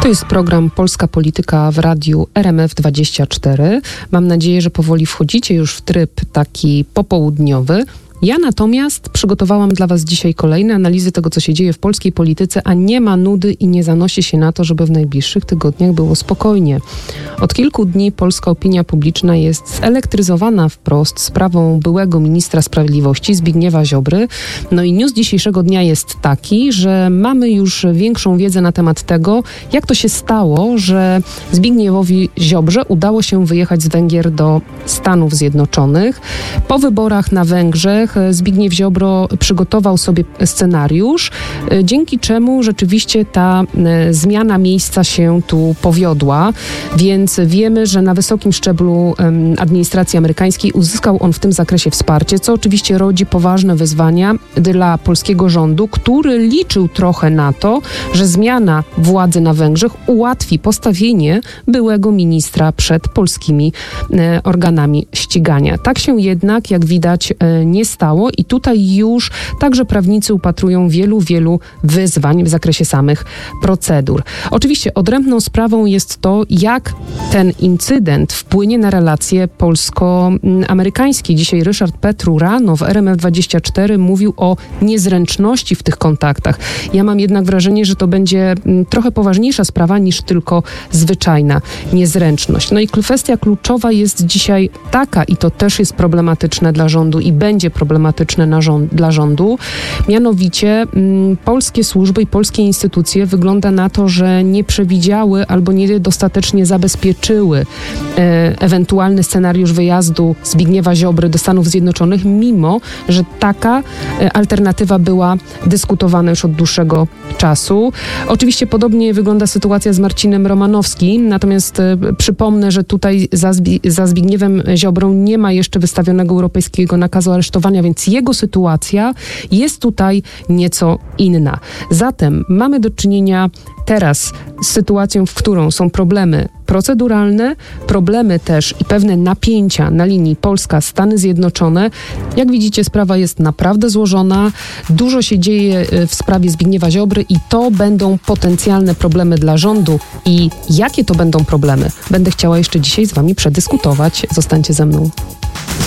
To jest program Polska Polityka w radiu RMF24. Mam nadzieję, że powoli wchodzicie już w tryb taki popołudniowy. Ja natomiast przygotowałam dla Was dzisiaj kolejne analizy tego, co się dzieje w polskiej polityce, a nie ma nudy i nie zanosi się na to, żeby w najbliższych tygodniach było spokojnie. Od kilku dni polska opinia publiczna jest zelektryzowana wprost sprawą byłego ministra sprawiedliwości Zbigniewa Ziobry. No i news dzisiejszego dnia jest taki, że mamy już większą wiedzę na temat tego, jak to się stało, że Zbigniewowi Ziobrze udało się wyjechać z Węgier do Stanów Zjednoczonych. Po wyborach na Węgrzech Zbigniew Ziobro przygotował sobie scenariusz, dzięki czemu rzeczywiście ta zmiana miejsca się tu powiodła, więc wiemy, że na wysokim szczeblu administracji amerykańskiej uzyskał on w tym zakresie wsparcie, co oczywiście rodzi poważne wyzwania dla polskiego rządu, który liczył trochę na to, że zmiana władzy na Węgrzech ułatwi postawienie byłego ministra przed polskimi organami ścigania. Tak się jednak, jak widać, nie stało i tutaj już także prawnicy upatrują wielu wyzwań w zakresie samych procedur. Oczywiście odrębną sprawą jest to, jak ten incydent wpłynie na relacje polsko-amerykańskie. Dzisiaj Ryszard Petru rano w RMF24 mówił o niezręczności w tych kontaktach. Ja mam jednak wrażenie, że to będzie trochę poważniejsza sprawa niż tylko zwyczajna niezręczność. No i kwestia kluczowa jest dzisiaj taka, i to też jest problematyczne dla rządu i będzie problematyczne dla rządu. Mianowicie polskie służby i polskie instytucje wygląda na to, że nie przewidziały albo niedostatecznie zabezpieczyły ewentualny scenariusz wyjazdu Zbigniewa Ziobry do Stanów Zjednoczonych, mimo że taka alternatywa była dyskutowana już od dłuższego czasu. Oczywiście podobnie wygląda sytuacja z Marcinem Romanowskim, natomiast przypomnę, że tutaj za Zbigniewem Ziobrą nie ma jeszcze wystawionego europejskiego nakazu aresztowania, więc jego sytuacja jest tutaj nieco inna. Zatem mamy do czynienia teraz z sytuacją, w którą są problemy proceduralne, problemy też i pewne napięcia na linii Polska-Stany Zjednoczone. Jak widzicie, sprawa jest naprawdę złożona. Dużo się dzieje w sprawie Zbigniewa Ziobry i to będą potencjalne problemy dla rządu. I jakie to będą problemy? Będę chciała jeszcze dzisiaj z Wami przedyskutować. Zostańcie ze mną.